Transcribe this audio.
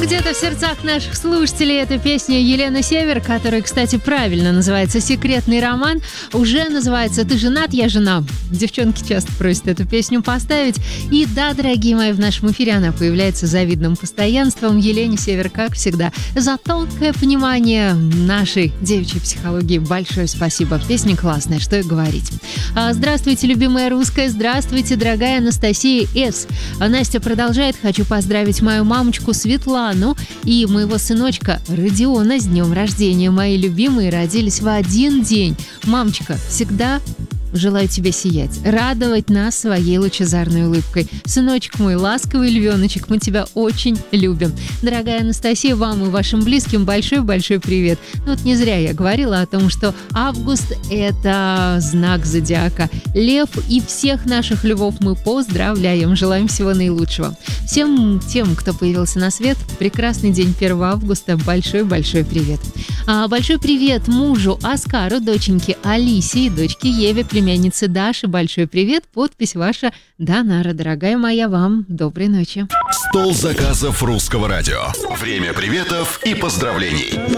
Где-то в сердцах наших слушателей эта песня Елены Север, которая, кстати, правильно называется «Секретный роман», уже называется «Ты женат, я жена». Девчонки часто просят эту песню поставить. И да, дорогие мои, в нашем эфире она появляется с завидным постоянством. Елене Север, как всегда, за тонкое понимание нашей девичьей психологии. Большое спасибо. Песня классная, что и говорить. Здравствуйте, любимая русская. Здравствуйте, дорогая Анастасия С. Настя продолжает. Хочу поздравить мою мамочку Светлану и моего сыночка Родиона с днем рождения. Мои любимые родились в один день. Мамочка, всегда желаю тебе сиять, радовать нас своей лучезарной улыбкой. Сыночек мой, ласковый львеночек, мы тебя очень любим. Дорогая Анастасия, вам и вашим близким большой-большой привет. Ну вот не зря я говорила о том, что август – это знак зодиака. Лев, и всех наших львов мы поздравляем, желаем всего наилучшего. Всем тем, кто появился на свет, прекрасный день 1 августа, большой-большой привет. Большой привет мужу Оскару, доченьке Алисе и дочке Еве, племяннице Даше. Большой привет, подпись ваша Донара. Дорогая моя, вам доброй ночи. Стол заказов русского радио. Время приветов и поздравлений.